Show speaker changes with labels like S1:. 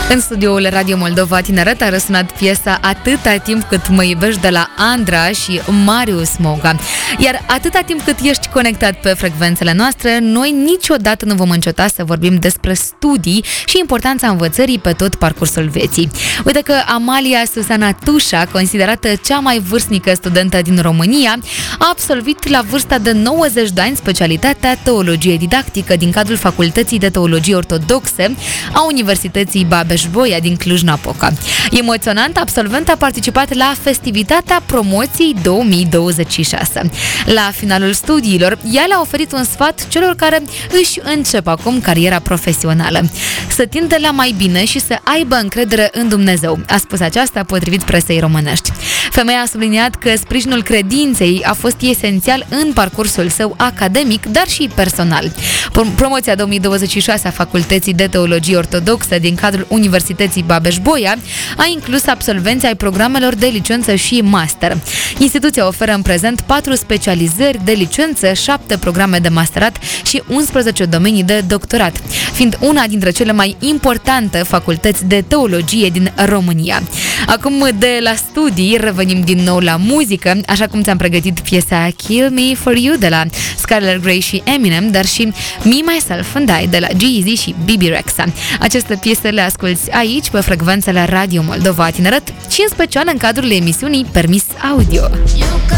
S1: În studioul Radio Moldova Tineret a răsunat piesa Atâta timp cât mă iubești de la Andra și Marius Moga. Iar atâta timp cât ești conectat pe frecvențele noastre, noi niciodată nu vom înceta să vorbim despre studii și importanța învățării pe tot parcursul vieții. Uite că Amalia Susana Tușa, considerată cea mai vârstnică studentă din România, a absolvit la vârsta de 90 de ani specialitatea Teologie Didactică din cadrul Facultății de Teologie Ortodoxe a Universității Babeș-Bolyai din Cluj-Napoca. Emoționant, absolvent a participat la festivitatea promoției 2026. La finalul studiilor, ea le-a oferit un sfat celor care își încep acum cariera profesională: să tindă la mai bine și să aibă încredere în Dumnezeu. A spus aceasta potrivit presei românești. Femeia a subliniat că sprijinul credinței a fost esențial în parcursul său academic, dar și personal. Promoția 2026 a Facultății de Teologie Ortodoxă din cadrul Universității Babeș-Bolyai a inclus absolvenții ai programelor de licență și master. Instituția oferă în prezent 4 specializări de licență, 7 programe de masterat și 11 domenii de doctorat, fiind una dintre cele mai importante facultăți de teologie din România. Acum, de la studii, revenim din nou la muzică, așa cum ți-am pregătit piesa Kill Me For You de la Skylar Grey și Eminem, dar și Me, Myself and I de la G-Eazy și Bibi Rexha. Aceste piese le asculți aici, pe frecvențele Radio Moldova Tineret și în special în cadrul emisiunii Permis Audio.